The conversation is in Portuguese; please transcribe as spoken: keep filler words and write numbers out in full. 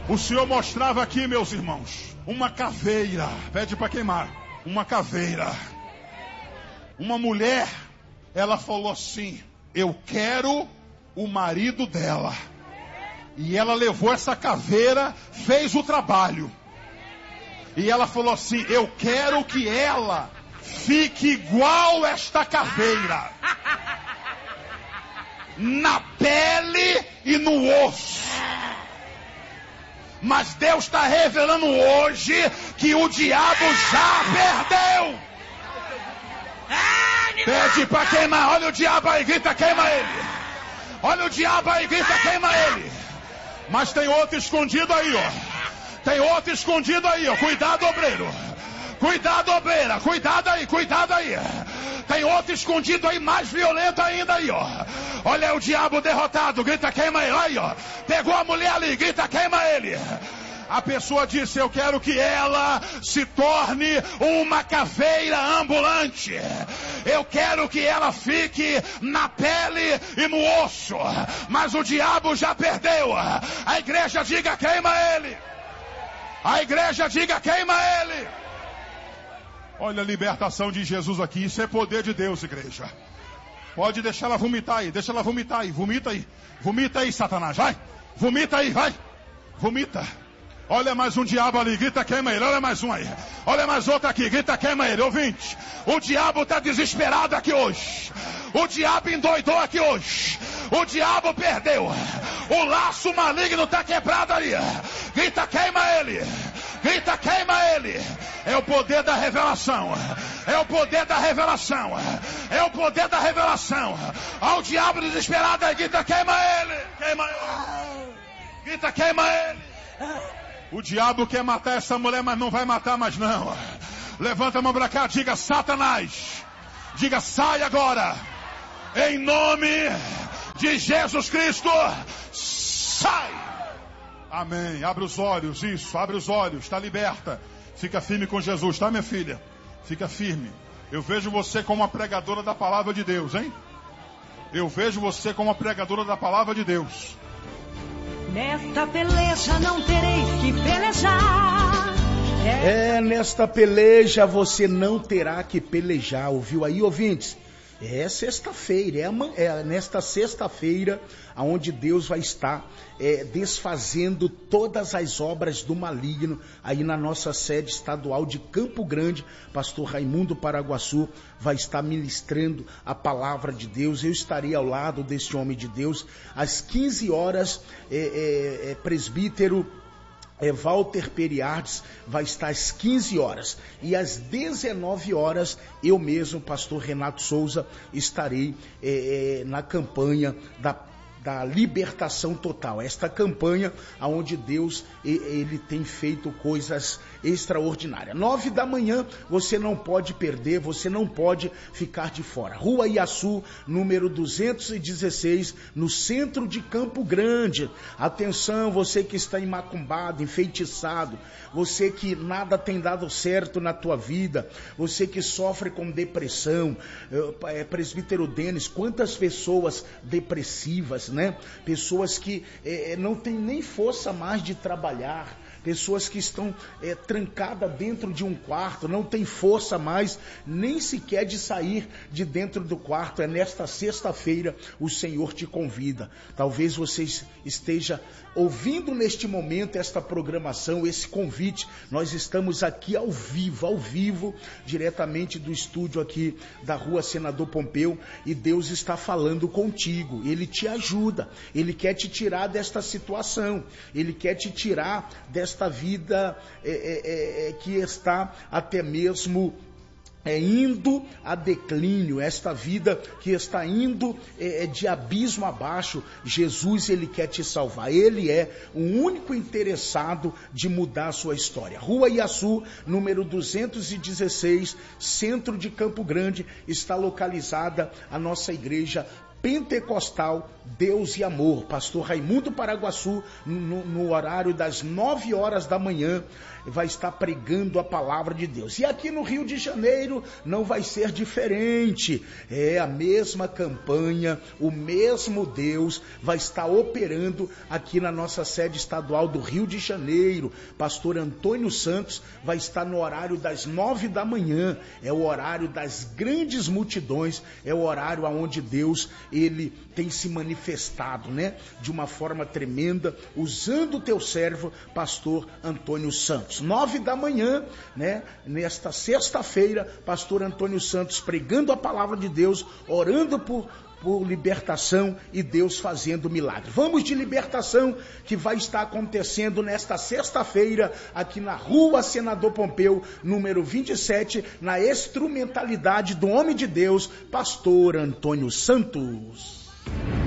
O Senhor mostrava aqui, meus irmãos, uma caveira. Pede para queimar. Uma caveira. Uma mulher, ela falou assim: eu quero o marido dela. E ela levou essa caveira, fez o trabalho. E ela falou assim: eu quero que ela fique igual esta caveira, na pele e no osso. Mas Deus está revelando hoje que o diabo já perdeu. Pede para queimar. Olha o diabo aí, grita, queima ele. Olha o diabo aí, grita, queima ele. Mas tem outro escondido aí, ó. Tem outro escondido aí, ó. Cuidado, obreiro. Cuidado, obreira. Cuidado aí, cuidado aí. Tem outro escondido aí, mais violento ainda aí, ó. Olha o diabo derrotado, grita, queima ele. Aí, ó. Pegou a mulher ali, grita, queima ele. A pessoa disse: eu quero que ela se torne uma caveira ambulante. Eu quero que ela fique na pele e no osso. Mas o diabo já perdeu. A igreja diga: queima ele. A igreja diga: queima ele. Olha a libertação de Jesus aqui. Isso é poder de Deus, igreja. Pode deixar ela vomitar aí. Deixa ela vomitar aí. Vomita aí. Vomita aí, Satanás. Vai. Vomita aí, vai. Vomita. Olha mais um diabo ali, grita, queima ele. Olha mais um aí. Olha mais outro aqui, grita, queima ele. Ouvinte, o diabo está desesperado aqui hoje. O diabo endoidou aqui hoje. O diabo perdeu. O laço maligno está quebrado ali. Grita, queima ele. Grita, queima ele. É o poder da revelação. É o poder da revelação. É o poder da revelação. Ao diabo desesperado aí, grita, queima ele. Queima ele. Grita, queima ele. O diabo quer matar essa mulher, mas não vai matar mais não. Levanta a mão para cá, diga: Satanás, diga: sai agora, em nome de Jesus Cristo, sai. Amém. Abre os olhos, isso, abre os olhos, está liberta. Fica firme com Jesus, tá, minha filha? Fica firme. Eu vejo você como uma pregadora da palavra de Deus, hein? Eu vejo você como uma pregadora da palavra de Deus. Nesta peleja não tereis que pelejar. É, é, nesta peleja você não terá que pelejar. Ouviu aí, ouvintes? É sexta-feira, é, é nesta sexta-feira onde Deus vai estar é, desfazendo todas as obras do maligno aí na nossa sede estadual de Campo Grande. Pastor Raimundo Paraguaçu vai estar ministrando a palavra de Deus. Eu estarei ao lado deste homem de Deus às quinze horas, é, é, é, presbítero É, Walter Periardes vai estar às quinze horas e às dezenove horas eu mesmo, pastor Renato Souza, estarei é, é, na campanha da da libertação total, esta campanha onde Deus ele tem feito coisas extraordinárias. Nove da manhã, você não pode perder, você não pode ficar de fora. Rua Iaçu, número duzentos e dezesseis, no centro de Campo Grande. Atenção, você que está macumbado, enfeitiçado, você que nada tem dado certo na tua vida, você que sofre com depressão, é, presbítero Denis, quantas pessoas depressivas, né? Pessoas que é, não têm nem força mais de trabalhar, pessoas que estão é, trancadas dentro de um quarto, não tem força mais nem sequer de sair de dentro do quarto. É nesta sexta-feira o Senhor te convida. Talvez você esteja ouvindo neste momento esta programação, esse convite. Nós estamos aqui ao vivo, ao vivo, diretamente do estúdio aqui da Rua Senador Pompeu, e Deus está falando contigo. Ele te ajuda, Ele quer te tirar desta situação, Ele quer te tirar desta vida é, é, é, que está até mesmo É indo a declínio, esta vida que está indo é, de abismo abaixo. Jesus, Ele quer te salvar. Ele é o único interessado de mudar a sua história. Rua Iaçu, número duzentos e dezesseis, centro de Campo Grande, está localizada a nossa igreja Pentecostal Deus e Amor, pastor Raimundo Paraguaçu, no, no horário das nove horas da manhã, vai estar pregando a palavra de Deus. E aqui no Rio de Janeiro não vai ser diferente, é a mesma campanha, o mesmo Deus vai estar operando aqui na nossa sede estadual do Rio de Janeiro. Pastor Antônio Santos vai estar no horário das nove da manhã, é o horário das grandes multidões, é o horário onde Deus, ele tem se manifestado, né, de uma forma tremenda, usando o teu servo, pastor Antônio Santos. Nove da manhã, né, nesta sexta-feira, pastor Antônio Santos pregando a palavra de Deus, orando por, por libertação e Deus fazendo milagre. Vamos de libertação que vai estar acontecendo nesta sexta-feira, aqui na Rua Senador Pompeu, número vinte e sete, na instrumentalidade do homem de Deus, pastor Antônio Santos.